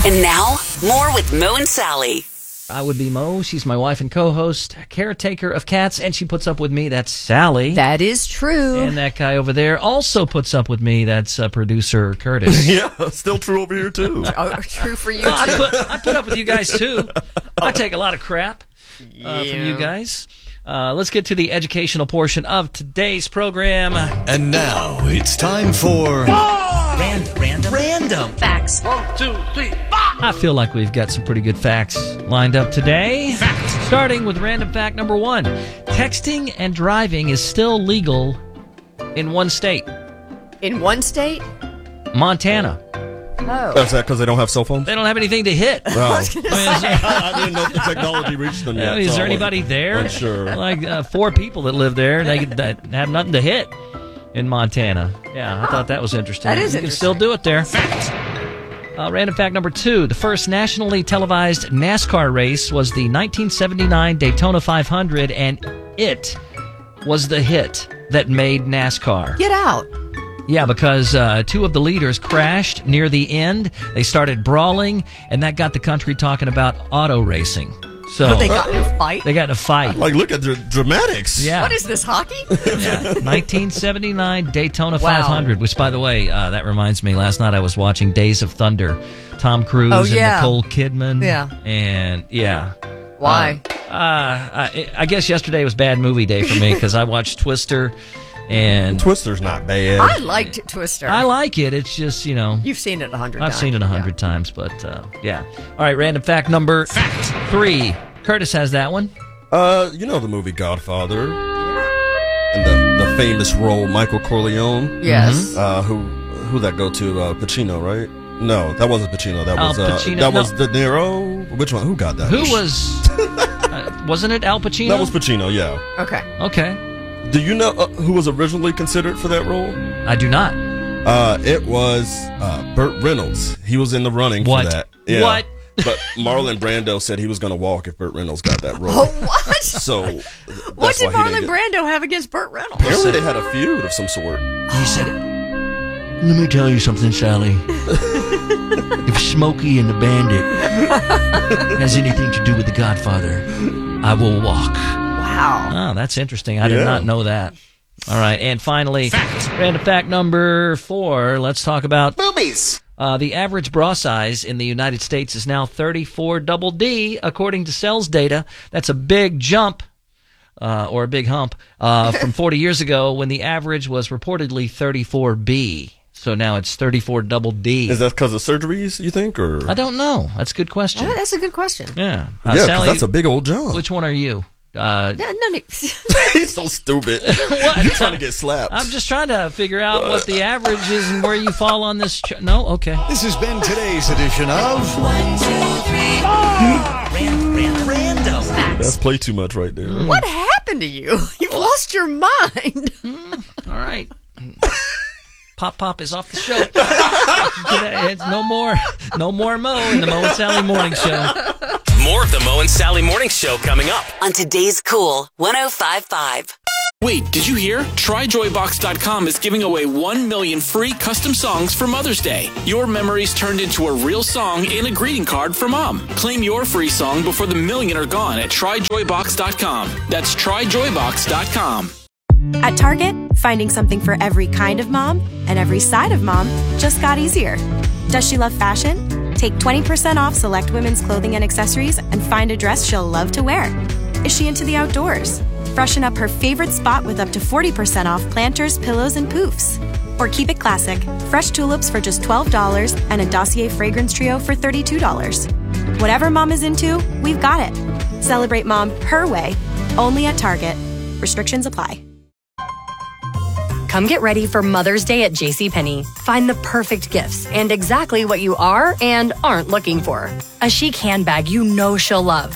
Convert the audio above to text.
And now, more with Mo and Sally. I would be Mo. She's my wife and co-host, caretaker of cats, and she puts up with me. That's Sally. That is true. And that guy over there also puts up with me. That's producer Curtis. Yeah, still true over here, too. True for you, too. I put up with you guys, too. I take a lot of crap from you guys. Let's get to the educational portion of today's program. And now it's time for Random Facts. 1, 2, 3, 4. I feel like we've got some pretty good facts lined up today. Starting with random fact number 1. Texting and driving is still legal in one state. In one state? Montana. Oh. That's that because they don't have cell phones? They don't have anything to hit. Wow. I I didn't know if the technology reached them yet. is so there I wasn't anybody there? unsure. Like 4 people that live there. That have nothing to hit in Montana. Yeah, I thought that was interesting. That is You can interesting. still do it there. Random fact number 2. The first nationally televised NASCAR race was the 1979 Daytona 500, and it was the hit that made NASCAR. Get out. Yeah, because 2 of the leaders crashed near the end. They started brawling, and that got the country talking about auto racing. So But they got in a fight? They got in a fight. Like, look at the dramatics. Yeah. What is this, hockey? Yeah. 1979 Daytona Wow. 500, which, by the way, that reminds me, last night I was watching Days of Thunder. Tom Cruise Oh, and yeah. Nicole Kidman. Yeah. And, yeah. Why? I guess yesterday was bad movie day for me because I watched Twister, and Twister's not bad. I liked Twister. I like it. It's just, You've seen it 100 times. I've seen it 100 times, but yeah. All right, random fact number 3. Curtis has that one. You know the movie Godfather and the famous role Michael Corleone. Yes. Who that go to? Pacino, right? No, that wasn't Pacino. That Al was Pacino, that no. was De Niro. Which one? Who got that? Who was? Wasn't it Al Pacino? That was Pacino. Yeah. Okay. Okay. Do you know who was originally considered for that role? I do not. It was Burt Reynolds. He was in the running What? for that. Yeah. What? But Marlon Brando said he was going to walk if Burt Reynolds got that role. Oh, what? So What that's did why he didn't Marlon get. Brando have against Burt Reynolds? Apparently, they had a feud of some sort. He said, "Let me tell you something, Sally. If Smokey and the Bandit has anything to do with The Godfather, I will walk." Wow. Oh, that's interesting. I did Yeah. not know that. All right, and finally, random fact number 4. Let's talk about Boobies. the average bra size in the United States is now 34 double D, according to Cells data. That's a big jump, or a big hump, from 40 years ago when the average was reportedly 34B. So now it's 34 double D. Is that because of surgeries, you think? Or I don't know. That's a good question. Oh, that's a good question. Yeah. yeah, 'cause Sally, that's a big old jump. which one are you? No. He's so stupid. You're trying to get slapped. I'm just trying to figure out what the average is and where you fall on this. No? Okay. This has been today's edition of Random. That's play too much right there. What happened to you? You've lost your mind. All right. Pop is off the show. It's no more Mo in the Mo and Sally Morning Show. More of the Mo and Sally Morning Show coming up. On today's Cool 105.5. Wait, did you hear? TryJoyBox.com is giving away 1 million free custom songs for Mother's Day. Your memories turned into a real song in a greeting card for Mom. Claim your free song before the million are gone at TryJoyBox.com. That's TryJoyBox.com. At Target, finding something for every kind of mom and every side of mom just got easier. Does she love fashion? Take 20% off select women's clothing and accessories and find a dress she'll love to wear. Is she into the outdoors? Freshen up her favorite spot with up to 40% off planters, pillows, and poofs. Or keep it classic, fresh tulips for just $12 and a Dossier fragrance trio for $32. Whatever mom is into, we've got it. Celebrate mom her way, only at Target. Restrictions apply. Come get ready for Mother's Day at JCPenney. Find the perfect gifts and exactly what you are and aren't looking for. A chic handbag you know she'll love.